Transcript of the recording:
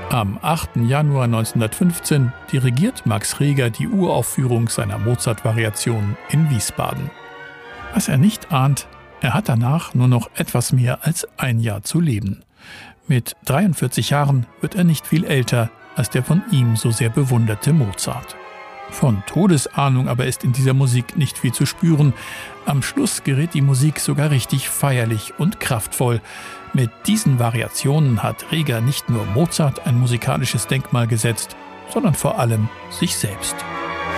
Am 8. Januar 1915 dirigiert Max Reger die Uraufführung seiner Mozart-Variationen in Wiesbaden. Was er nicht ahnt, er hat danach nur noch etwas mehr als ein Jahr zu leben. Mit 43 Jahren wird er nicht viel älter als der von ihm so sehr bewunderte Mozart. Von Todesahnung aber ist in dieser Musik nicht viel zu spüren. Am Schluss gerät die Musik sogar richtig feierlich und kraftvoll. Mit diesen Variationen hat Reger nicht nur Mozart ein musikalisches Denkmal gesetzt, sondern vor allem sich selbst.